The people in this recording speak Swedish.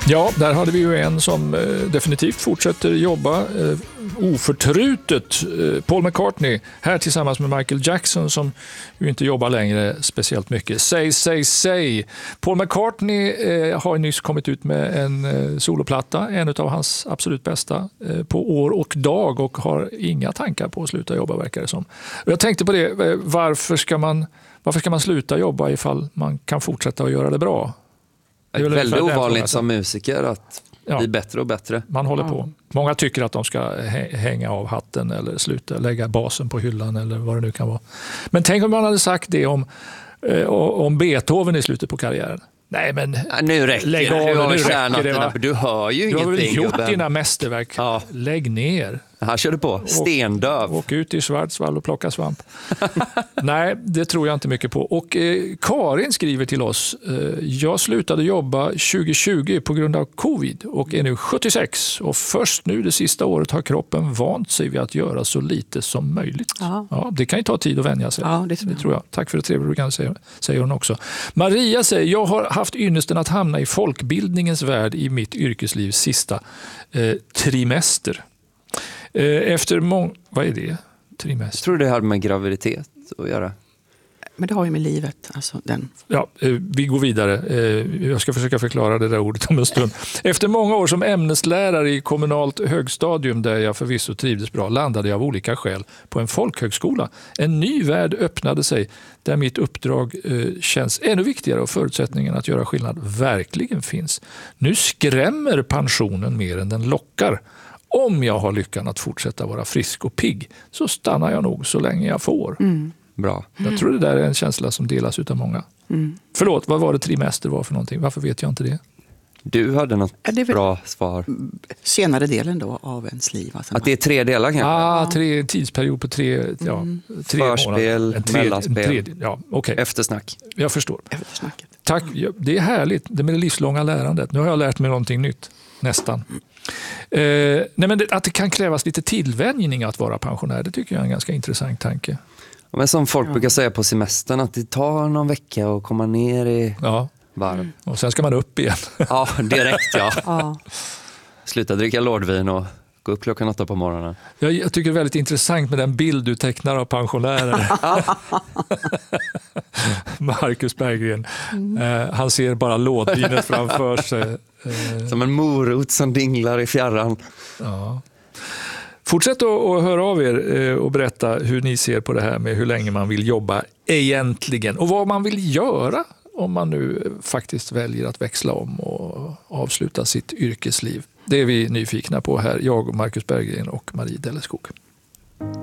Ja, där hade vi ju en som definitivt fortsätter jobba oförtrutet. Paul McCartney, här tillsammans med Michael Jackson som ju inte jobbar längre speciellt mycket. Say. Paul McCartney har nyss kommit ut med en soloplatta, en av hans absolut bästa på år och dag, och har inga tankar på att sluta jobba, verkar det som. Och jag tänkte på det, varför ska man sluta jobba ifall man kan fortsätta att göra det bra? Det är väldigt ovanligt som musiker att bli bättre och bättre. Man håller på. Många tycker att de ska hänga av hatten eller sluta lägga basen på hyllan eller vad det nu kan vara. Men tänk om man hade sagt det om Beethoven i slutet på karriären. Nej, men nu räcker lägg av, nu räcker det. Du hör ju ingenting. Du har väl gjort dina mästerverk. Ja. Lägg ner. Här kör du på. Stendöv. Åk ut i Schwarzwald och plocka svamp. Nej, det tror jag inte mycket på. Och Karin skriver till oss. Jag slutade jobba 2020 på grund av covid och är nu 76. Och först nu det sista året har kroppen vant sig vid att göra så lite som möjligt. Ja, det kan ju ta tid att vänja sig. Ja, det tror jag. Tack för det trevliga du kan säga, säger hon också. Maria säger, jag har haft ynnesten att hamna i folkbildningens värld i mitt yrkeslivs sista trimester. Efter vad är det? Trimester? Jag tror det har med graviditet att göra. Men det har ju med livet. Alltså den. Ja, vi går vidare. Jag ska försöka förklara det där ordet om en stund. Efter många år som ämneslärare i kommunalt högstadium, där jag förvisso trivdes bra, landade jag av olika skäl på en folkhögskola. En ny värld öppnade sig där mitt uppdrag känns ännu viktigare och förutsättningen att göra skillnad verkligen finns. Nu skrämmer pensionen mer än den lockar. Om jag har lyckan att fortsätta vara frisk och pigg så stannar jag nog så länge jag får. Bra. Jag tror det där är en känsla som delas utav många. Förlåt, vad var det trimester var för någonting? Varför vet jag inte det? Du hade något bra svar. Senare delen då av ens liv. Alltså att det är 3 delar kanske? Tidsperiod på 3 Förspel, mellanspel, okay. Eftersnack. Jag förstår. Eftersnacket. Tack, det är härligt. Det med det livslånga lärandet. Nu har jag lärt mig någonting nytt. Nästan. Att det kan krävas lite tillvänjning att vara pensionär, det tycker jag är en ganska intressant tanke. Men som folk brukar säga på semestern, att det tar någon vecka att komma ner i varv. Och sen ska man upp igen. Ja, direkt Sluta dricka lårdvin och gå upp 8:00 på morgonen. Jag tycker det är väldigt intressant med den bild du tecknar av pensionärer. Marcus Berggren. Han ser bara lådvinet framför sig. Som en morot som dinglar i fjärran. Ja. Fortsätt att höra av er och berätta hur ni ser på det här med hur länge man vill jobba egentligen. Och vad man vill göra om man nu faktiskt väljer att växla om och avsluta sitt yrkesliv. Det är vi nyfikna på här, jag och Marcus Berggren och Marie Delleskog.